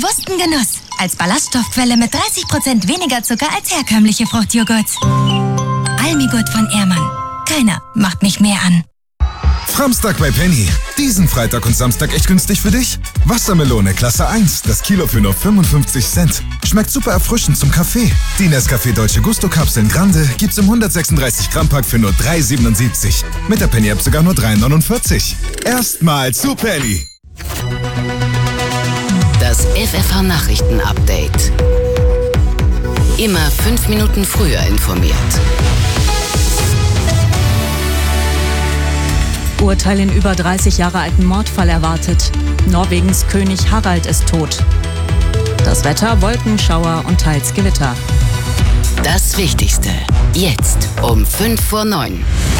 bewussten Genuss. Als Ballaststoffquelle mit 30% weniger Zucker als herkömmliche Fruchtjoghurts. Almigurt von Ehrmann. Keiner macht mich mehr an. Framstag bei Penny. Diesen Freitag und Samstag echt günstig für dich? Wassermelone Klasse 1, das Kilo für nur 55 Cent. Schmeckt super erfrischend zum Kaffee. Die Nescafé Dolce Gusto Kapseln Grande gibt's im 136 Gramm Pack für nur 3,77. Mit der Penny App sogar nur 3,49. Erstmal zu Penny. Das FFH Nachrichten Update. Immer 5 Minuten früher informiert. Urteil in über 30 Jahre alten Mordfall erwartet. Norwegens König Harald ist tot. Das Wetter, Wolken, Schauer und teils Gewitter. Das Wichtigste, jetzt um 8:55.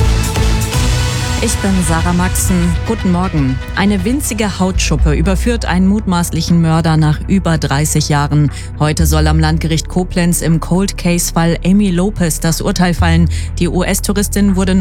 Ich bin Sarah Maxen. Guten Morgen. Eine winzige Hautschuppe überführt einen mutmaßlichen Mörder nach über 30 Jahren. Heute soll am Landgericht Koblenz im Cold-Case-Fall Amy Lopez das Urteil fallen. Die US-Touristin wurde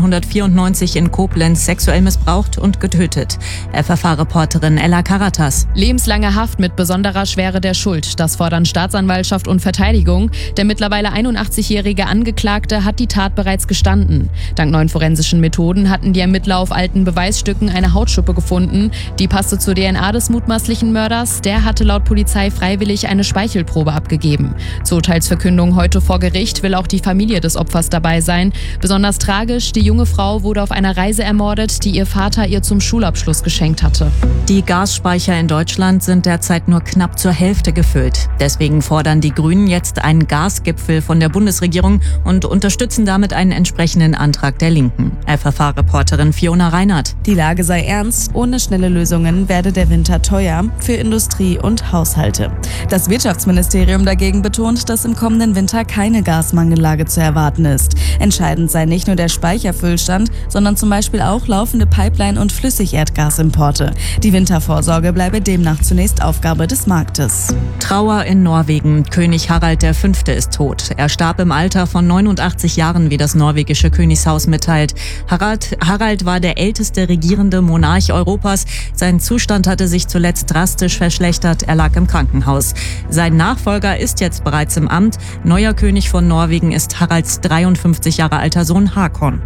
1994 in Koblenz sexuell missbraucht und getötet. FFH-Reporterin Ella Karatas. Lebenslange Haft mit besonderer Schwere der Schuld. Das fordern Staatsanwaltschaft und Verteidigung. Der mittlerweile 81-jährige Angeklagte hat die Tat bereits gestanden. Dank neuen forensischen Methoden hatten die Ermittler auf alten Beweisstücken eine Hautschuppe gefunden. Die passte zur DNA des mutmaßlichen Mörders. Der hatte laut Polizei freiwillig eine Speichelprobe abgegeben. Zur Urteilsverkündung heute vor Gericht will auch die Familie des Opfers dabei sein. Besonders tragisch, die junge Frau wurde auf einer Reise ermordet, die ihr Vater ihr zum Schulabschluss geschenkt hatte. Die Gasspeicher in Deutschland sind derzeit nur knapp zur Hälfte gefüllt. Deswegen fordern die Grünen jetzt einen Gasgipfel von der Bundesregierung und unterstützen damit einen entsprechenden Antrag der Linken. FFH-Reporterin Fiona Reinhardt. Die Lage sei ernst, ohne schnelle Lösungen werde der Winter teuer für Industrie und Haushalte. Das Wirtschaftsministerium dagegen betont, dass im kommenden Winter keine Gasmangellage zu erwarten ist. Entscheidend sei nicht nur der Speicherfüllstand, sondern zum Beispiel auch laufende Pipeline- und Flüssigerdgasimporte. Die Wintervorsorge bleibe demnach zunächst Aufgabe des Marktes. Trauer in Norwegen. König Harald V. ist tot. Er starb im Alter von 89 Jahren, wie das norwegische Königshaus mitteilt. Harald war der älteste regierende Monarch Europas. Sein Zustand hatte sich zuletzt drastisch verschlechtert. Er lag im Krankenhaus. Sein Nachfolger ist jetzt bereits im Amt. Neuer König von Norwegen ist Haralds 53 Jahre alter Sohn Håkon.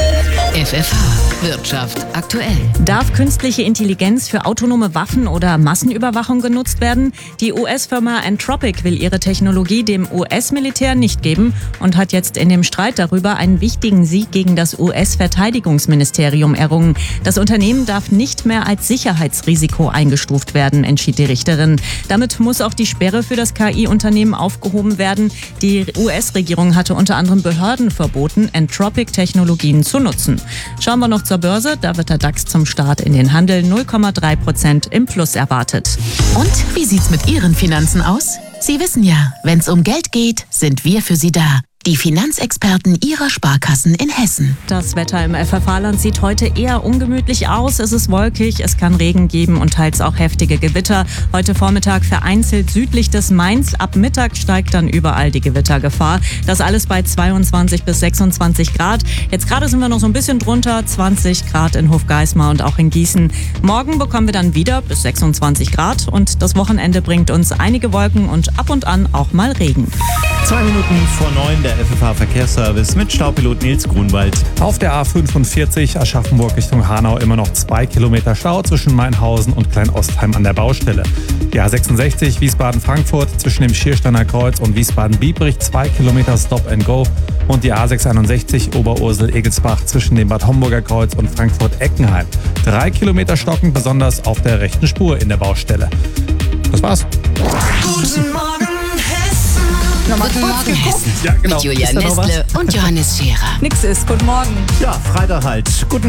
FFH Wirtschaft aktuell. Darf künstliche Intelligenz für autonome Waffen oder Massenüberwachung genutzt werden? Die US-Firma Anthropic will ihre Technologie dem US-Militär nicht geben und hat jetzt in dem Streit darüber einen wichtigen Sieg gegen das US-Verteidigungsministerium errungen. Das Unternehmen darf nicht mehr als Sicherheitsrisiko eingestuft werden, entschied die Richterin. Damit muss auch die Sperre für das KI-Unternehmen aufgehoben werden. Die US-Regierung hatte unter anderem Behörden verboten, Anthropic-Technologien zu nutzen. Schauen wir noch zur Börse. Da wird der DAX zum Start in den Handel 0,3% im Plus erwartet. Und wie sieht's mit Ihren Finanzen aus? Sie wissen ja, wenn's um Geld geht, sind wir für Sie da. Die Finanzexperten Ihrer Sparkassen in Hessen. Das Wetter im FFH-Land sieht heute eher ungemütlich aus. Es ist wolkig, es kann Regen geben und teils auch heftige Gewitter. Heute Vormittag vereinzelt südlich des Mains. Ab Mittag steigt dann überall die Gewittergefahr. Das alles bei 22 bis 26 Grad. Jetzt gerade sind wir noch so ein bisschen drunter, 20 Grad in Hofgeismar und auch in Gießen. Morgen bekommen wir dann wieder bis 26 Grad und das Wochenende bringt uns einige Wolken und ab und an auch mal Regen. 2 Minuten vor 9 der FFH-Verkehrsservice mit Staupilot Nils Grunwald. Auf der A45 Aschaffenburg Richtung Hanau immer noch 2 Kilometer Stau zwischen Mainhausen und Kleinostheim an der Baustelle. Die A66 Wiesbaden-Frankfurt zwischen dem Schiersteiner Kreuz und Wiesbaden-Biebrich 2 Kilometer Stop and Go. Und die A661 Oberursel-Egelsbach zwischen dem Bad Homburger Kreuz und Frankfurt-Eckenheim. 3 Kilometer stocken, besonders auf der rechten Spur in der Baustelle. Das war's. Guten Morgen Hessen. Ja, genau. Mit Julia Nestle und Johannes Scherer. Nix ist. Guten Morgen. Ja, Freitag halt. Guten